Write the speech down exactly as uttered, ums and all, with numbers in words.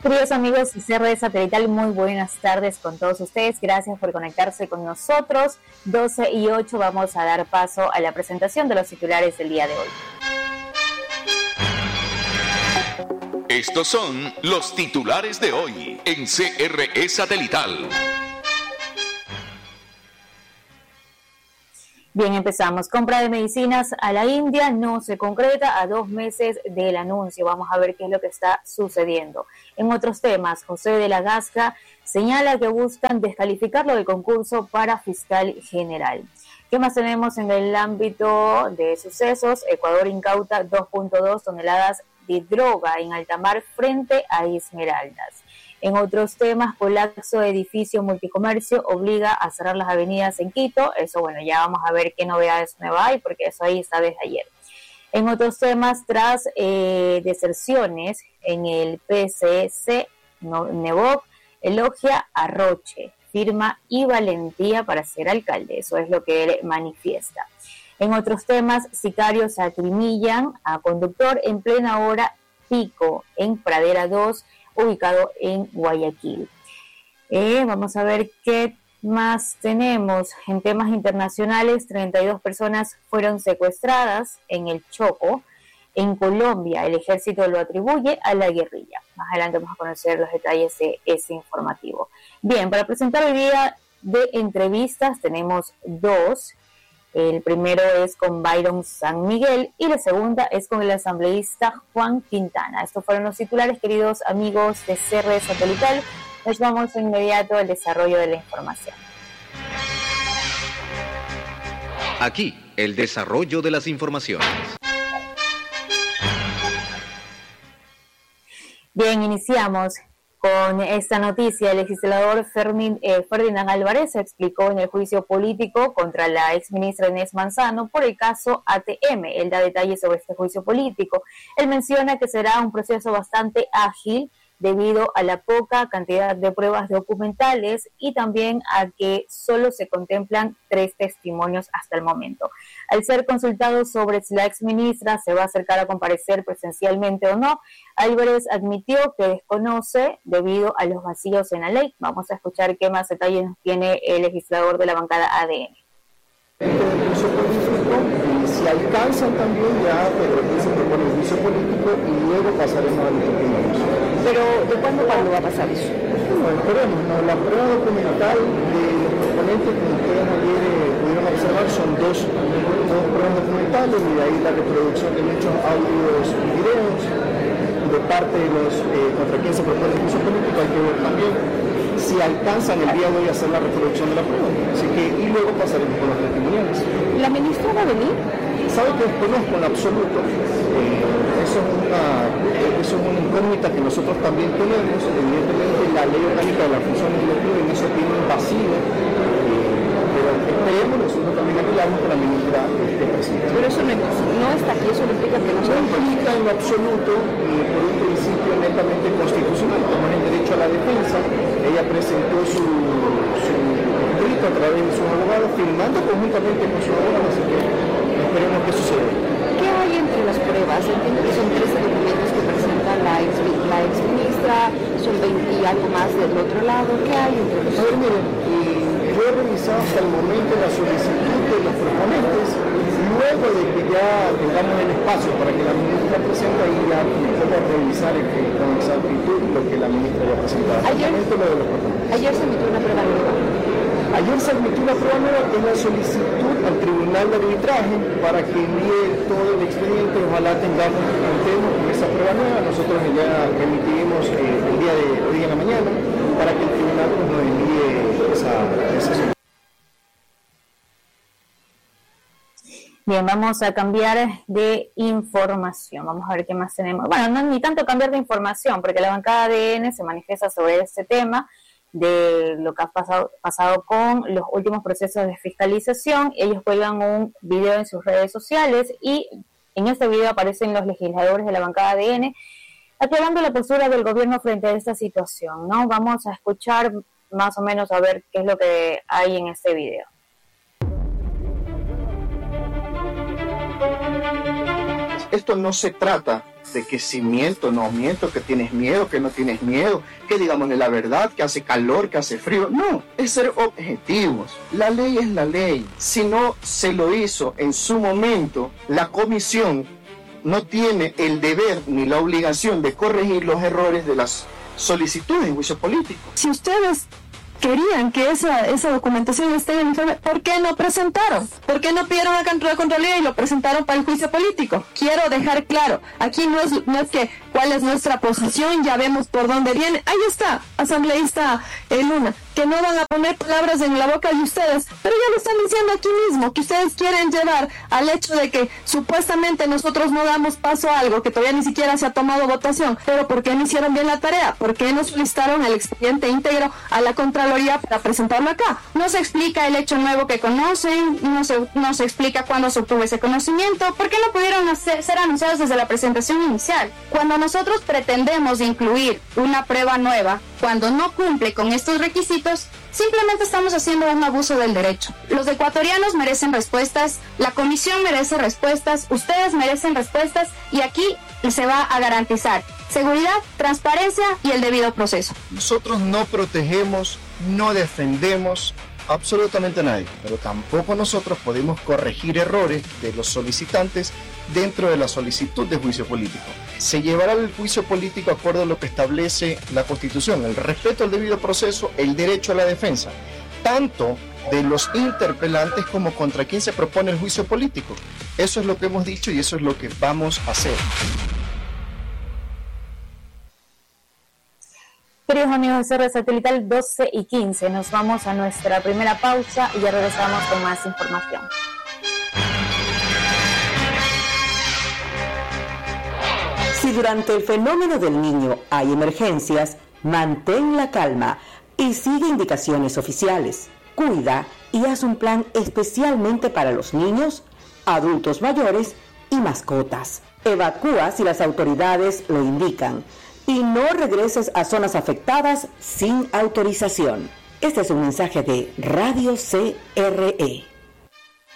Queridos amigos de C R Satelital, muy buenas tardes con todos ustedes. Gracias por conectarse con nosotros. doce y ocho vamos a dar paso a la presentación de los titulares del día de hoy. Estos son los titulares de hoy en C R Satelital. Bien, empezamos. Compra de medicinas a la India no se concreta a dos meses del anuncio. Vamos a ver qué es lo que está sucediendo. En otros temas, José de la Gasca señala que buscan descalificarlo del concurso para fiscal general. ¿Qué más tenemos en el ámbito de sucesos? Ecuador incauta dos punto dos toneladas de droga en alta mar frente a Esmeraldas. En otros temas, colapso de edificio multicomercio obliga a cerrar las avenidas en Quito. Eso, bueno, ya vamos a ver qué novedades nuevas hay, porque eso ahí está desde ayer. En otros temas, tras eh, deserciones en el P C C, no, Nebot elogia a Roche, firma y valentía para ser alcalde. Eso es lo que él manifiesta. En otros temas, sicarios acrimillan a conductor en plena hora pico en Pradera dos, ubicado en Guayaquil. Eh, vamos a ver qué más tenemos. En temas internacionales, treinta y dos personas fueron secuestradas en el Choco, en Colombia. El ejército lo atribuye a la guerrilla. Más adelante vamos a conocer los detalles de ese informativo. Bien, para presentar hoy día de entrevistas tenemos dos. El primero es con Byron San Miguel y la segunda es con el asambleísta Juan Quintana. Estos fueron los titulares, queridos amigos de C R Satelital. Nos vamos de inmediato al desarrollo de la información. Aquí, el desarrollo de las informaciones. Bien, iniciamos con esta noticia. El legislador Fermin, eh, Ferdinand Álvarez explicó en el juicio político contra la exministra Inés Manzano por el caso A T M. Él da detalles sobre este juicio político. Él menciona que será un proceso bastante ágil debido a la poca cantidad de pruebas documentales y también a que solo se contemplan tres testimonios hasta el momento. Al ser consultado sobre si la exministra se va a acercar a comparecer presencialmente o no, Álvarez admitió que desconoce debido a los vacíos en la ley. Vamos a escuchar qué más detalles nos tiene el legislador de la bancada A D N. Si alcanzan también ya, pero se propone el juicio político y luego pasaremos a los testimonios. Pero, ¿de cuándo cuándo va a pasar eso? No, esperemos, no, la prueba documental de los proponentes, como ustedes ayer eh, pudieron observar, son dos, dos pruebas documentales y de ahí la reproducción de muchos audios y videos de parte de los eh, contra quien se propone el juicio político. Hay que ver también si alcanzan el día de hoy a hacer la reproducción de la prueba. Así que, y luego pasaremos con los testimoniales. ¿La ministra va a venir? Sabe que desconozco en absoluto. Eh, eso, es una, eso es una incógnita que nosotros también tenemos. Evidentemente la ley orgánica de la función legislativa en eso tiene un vacío. Eh, pero esperemos, nosotros también apelamos que la ministra esté presente. Pero eso no, no está aquí, eso no implica que no se implica en absoluto, eh, por un principio netamente constitucional, como es el derecho a la defensa. Ella presentó su, su escrito a través de su abogado, firmando conjuntamente con su abogado, así que esperemos que suceda. ¿Qué hay entre las pruebas? Entiendo que son trece documentos que presenta la ex, la ex ministra, son veinte y algo más del otro lado. ¿Qué hay entre los? A ver, miren, yo he revisado hasta el momento la solicitud de los proponentes, luego de que ya tengamos el espacio para que la ministra presente, ahí ya puedo revisar con exactitud lo que la ministra ya presentado. Ayer, ayer se emitió una prueba nueva. Ayer se admitió una prueba nueva que es la solicitud al Tribunal de Arbitraje para que envíe todo el expediente. Ojalá tengamos, contemos con esa prueba nueva. Nosotros ya remitiremos eh, el día de hoy en la mañana para que el Tribunal pues, nos envíe esa, esa solicitud. Bien, vamos a cambiar de información. Vamos a ver qué más tenemos. Bueno, no ni tanto cambiar de información, porque la bancada A D N se manifiesta sobre este tema de lo que ha pasado, pasado con los últimos procesos de fiscalización. Ellos cuelgan un video en sus redes sociales y en este video aparecen los legisladores de la bancada A D N aclarando la postura del gobierno frente a esta situación, ¿no? Vamos a escuchar más o menos a ver qué es lo que hay en este video. Esto no se trata de que si miento, no miento, que tienes miedo, que no tienes miedo, que digamos la verdad, que hace calor, que hace frío. No, es ser objetivos. La ley es la ley. Si no se lo hizo en su momento, la comisión no tiene el deber ni la obligación de corregir los errores de las solicitudes de juicio político. Si ustedes querían que esa, esa documentación esté en el informe, ¿por qué no presentaron? ¿Por qué no pidieron la Contraloría y lo presentaron para el juicio político? Quiero dejar claro, aquí no es, no es que cuál es nuestra posición, ya vemos por dónde viene. Ahí está, asambleísta eh, Luna, que no van a poner palabras en la boca de ustedes, pero ya lo están diciendo aquí mismo, que ustedes quieren llevar al hecho de que supuestamente nosotros no damos paso a algo que todavía ni siquiera se ha tomado votación. Pero ¿por qué no hicieron bien la tarea? ¿Por qué no solicitaron el expediente íntegro a la Contraloría para presentarlo acá? No se explica el hecho nuevo que conocen, no se, no se explica cuándo se obtuvo ese conocimiento, ¿por qué no pudieron hacer, ser anunciados desde la presentación inicial? Cuando nosotros pretendemos incluir una prueba nueva, cuando no cumple con estos requisitos, simplemente estamos haciendo un abuso del derecho. Los ecuatorianos merecen respuestas, la comisión merece respuestas, ustedes merecen respuestas y aquí se va a garantizar seguridad, transparencia y el debido proceso. Nosotros no protegemos, no defendemos absolutamente a nadie, pero tampoco nosotros podemos corregir errores de los solicitantes dentro de la solicitud de juicio político. Se llevará el juicio político de acuerdo a lo que establece la Constitución, el respeto al debido proceso, el derecho a la defensa, tanto de los interpelantes como contra quien se propone el juicio político. Eso es lo que hemos dicho y eso es lo que vamos a hacer. Queridos amigos de C R Satelital, doce y quince, nos vamos a nuestra primera pausa y ya regresamos con más información. Si durante el fenómeno del Niño hay emergencias, mantén la calma y sigue indicaciones oficiales. Cuida y haz un plan especialmente para los niños, adultos mayores y mascotas. Evacúa si las autoridades lo indican. Y no regreses a zonas afectadas sin autorización. Este es un mensaje de Radio C R E.